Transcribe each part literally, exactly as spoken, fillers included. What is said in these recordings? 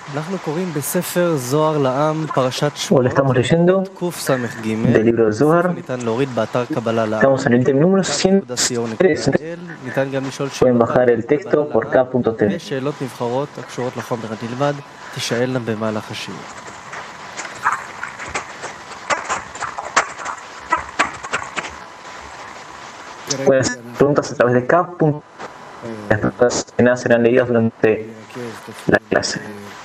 Hola, estamos leyendo del libro de Zohar. Estamos en el ítem número ciento tres. Pueden bajar el texto por k punto t v. Pueden hacer preguntas a través de k punto t v. Las preguntas serán leídas durante la clase.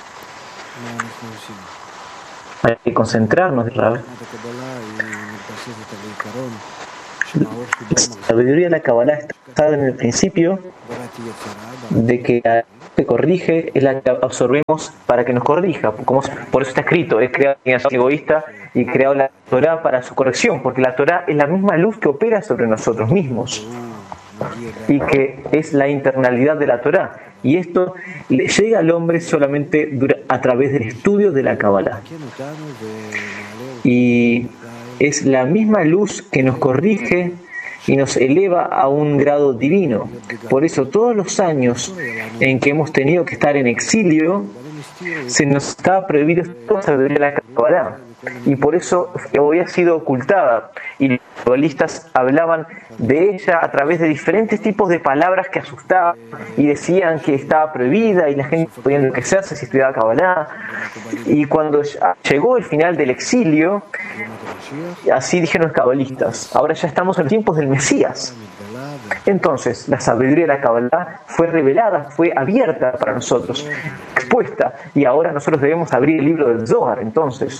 Hay que concentrarnos, ¿verdad? La sabiduría de la Kabbalah está basada en el principio de que la que corrige es la que absorbemos para que nos corrija. Como por eso está escrito, es creado en el egoísta y creado la Torah para su corrección, porque la Torah es la misma luz que opera sobre nosotros mismos y que es la internalidad de la Torah. Y esto le llega al hombre solamente a través del estudio de la Kabbalah. Y es la misma luz que nos corrige y nos eleva a un grado divino. Por eso todos los años en que hemos tenido que estar en exilio, se nos estaba prohibido toda sabiduría de la Kabbalah. Y por eso había sido ocultada. Y los kabbalistas hablaban de ella a través de diferentes tipos de palabras que asustaban y decían que estaba prohibida y la gente podía enloquecerse si estudiaba Kabbalah. Y cuando llegó el final del exilio, así dijeron los kabbalistas, ahora ya estamos en los tiempos del Mesías. Entonces, la sabiduría de la Kabbalah fue revelada, fue abierta para nosotros, expuesta, y ahora nosotros debemos abrir el libro del Zohar, entonces,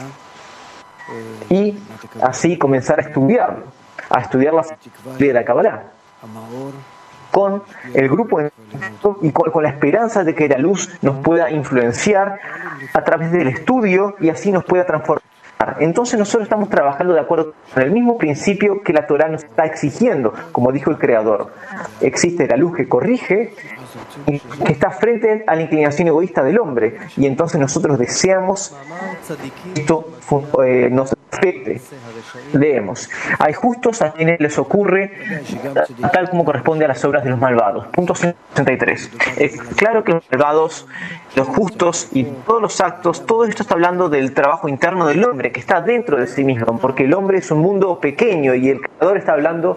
y así comenzar a estudiarlo, a estudiar la sabiduría de la Kabbalah, con el grupo y con, con la esperanza de que la luz nos pueda influenciar a través del estudio y así nos pueda transformar. Entonces nosotros estamos trabajando de acuerdo con el mismo principio que la Torah nos está exigiendo, como dijo el Creador. Existe la luz que corrige, que está frente a la inclinación egoísta del hombre, y entonces nosotros deseamos que esto eh, nos afecte. Leemos: hay justos a quienes les ocurre tal como corresponde a las obras de los malvados. Punto ciento sesenta y tres. Es claro que los malvados, los justos y todos los actos, todo esto está hablando del trabajo interno del hombre que está dentro de sí mismo, porque el hombre es un mundo pequeño y el Creador está hablando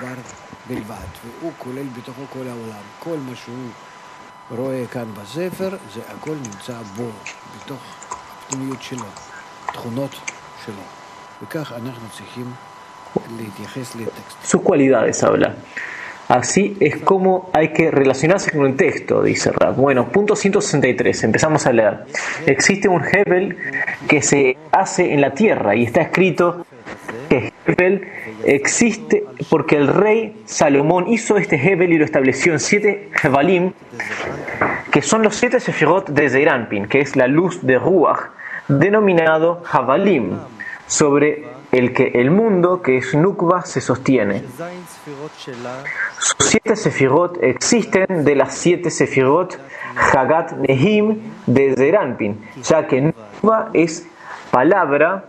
sus cualidades, habla. Así es como hay que relacionarse con el texto, dice Rab. Bueno, punto ciento sesenta y tres, empezamos a leer. Existe un Hebel que se hace en la tierra y está escrito que Hebel existe porque el rey Salomón hizo este Hebel y lo estableció en siete Hebalim, que son los siete Sefirot de Zeranpin, que es la luz de Ruach, denominado Havalim, sobre el que el mundo, que es Nukba, se sostiene. Sus siete Sefirot existen de las siete Sefirot Hagat Nehim de Zeranpin, ya que Nukba es palabra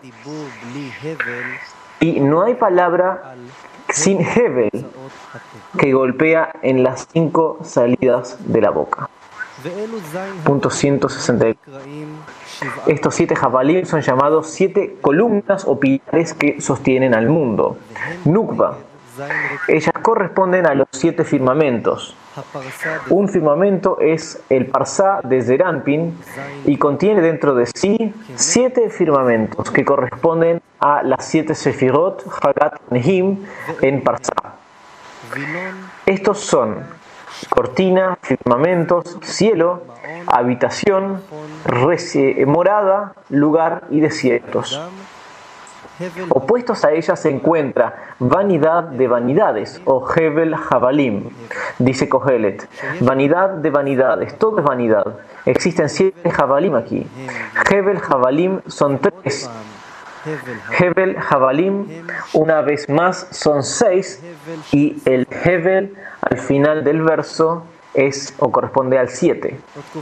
y no hay palabra sin Hebel que golpea en las cinco salidas de la boca. Punto ciento sesenta y cuatro. Estos siete Javalim son llamados siete columnas o pilares que sostienen al mundo. Nukba. Ellas corresponden a los siete firmamentos. Un firmamento es el Parsá de Zeranpin y contiene dentro de sí siete firmamentos que corresponden a las siete Sefirot Hagat Nehim en Parsá. Estos son cortina, firmamentos, cielo, habitación, morada, lugar y desiertos. Opuestos a ellas se encuentra vanidad de vanidades o Hebel Javalim, dice Kohelet. Vanidad de vanidades, todo es vanidad. Existen siete Javalim aquí. Hebel Javalim son tres. Hebel Javalim, una vez más, son seis, y el Hebel al final del verso es o corresponde al siete.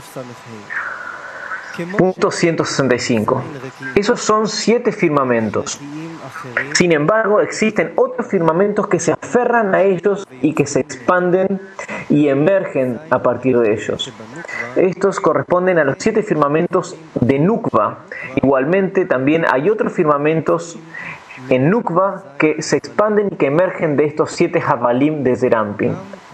Punto ciento sesenta y cinco. Esos son siete firmamentos. Sin embargo, existen otros firmamentos que se aferran a ellos y que se expanden y emergen a partir de ellos. Estos corresponden a los siete firmamentos de Nukva. Igualmente también hay otros firmamentos en Nukva que se expanden y que emergen de estos siete Javalim de Zerampin.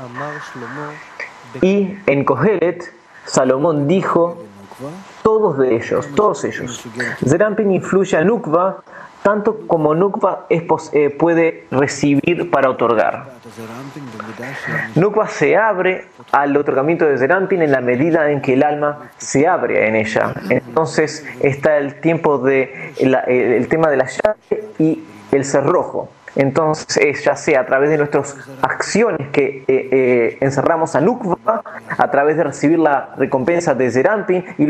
Y en Kohelet, Salomón dijo, todos de ellos, todos ellos. Zerampin influye a Nukva tanto como Nukva es eh, puede recibir para otorgar. Nukva se abre al otorgamiento de Zerampin en la medida en que el alma se abre en ella. Entonces está el tiempo de el, el tema de la llave y el cerrojo. Entonces es ya sea a través de nuestras acciones que eh, eh, encerramos a Nukva, a través de recibir la recompensa de Zerampin y